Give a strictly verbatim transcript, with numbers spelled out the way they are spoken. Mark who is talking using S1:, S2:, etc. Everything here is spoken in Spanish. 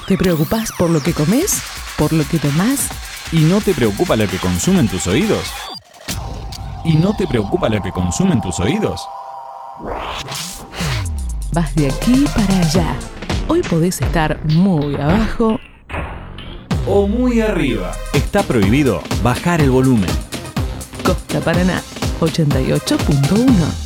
S1: ¿Te preocupás por lo que comes? ¿Por lo que tomás?
S2: ¿Y no te preocupa lo que consumen tus oídos? ¿Y no te preocupa lo que consumen tus oídos?
S1: Vas de aquí para allá. Hoy podés estar muy abajo
S2: O muy arriba. Está prohibido bajar el volumen.
S1: Costa Paraná ochenta y ocho punto uno.